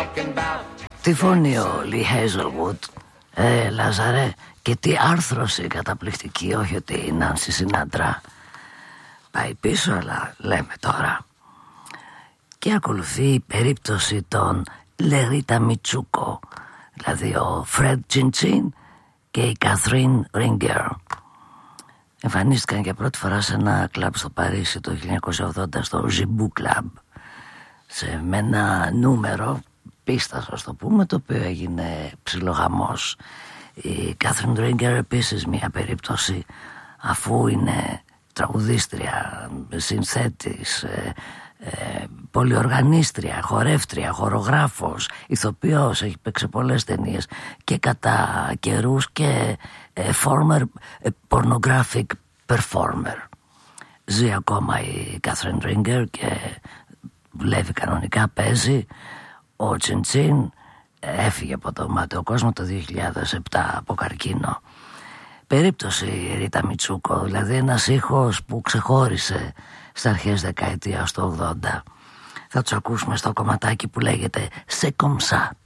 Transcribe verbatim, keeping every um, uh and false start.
Τι φωνή ο Λι Χέιζελβουντ, ε, Λάζαρε, και τι άρθρωση καταπληκτική, όχι ότι η Νάνση Σινάτρα. Πάει πίσω, αλλά λέμε τώρα. Και ακολουθεί η περίπτωση των Λερίτα Μιτσούκο, δηλαδή ο Φρεντ Τσιντσίν και η Καθρίν Ρίγκερ. Εμφανίστηκαν για πρώτη φορά σε ένα κλαμπ στο Παρίσι το χίλια εννιακόσια ογδόντα, στο Ζιμπού Κλαμπ, σε, με ένα νούμερο πίστας, ας το πούμε, το οποίο έγινε ψιλογαμός. Η Κάθριν Ρίγκερ επίσης μια περίπτωση, αφού είναι τραγουδίστρια, συνθέτης, ε, ε, πολυοργανίστρια, χορεύτρια, χορογράφος, ηθοποιός, έχει παίξει πολλές ταινίες και κατά καιρούς και ε, former, ε, pornographic performer. Ζει ακόμα η Κάθριν Ρίγκερ και δουλεύει κανονικά, παίζει. Ο Τσιντσίν έφυγε από το μάταιο κόσμο το δύο χιλιάδες επτά από καρκίνο. Περίπτωση Ρίτα Μιτσούκο, δηλαδή ένας ήχος που ξεχώρισε στις αρχές δεκαετίας του ογδόντα. Θα τους ακούσουμε στο κομματάκι που λέγεται «C'est comme ça».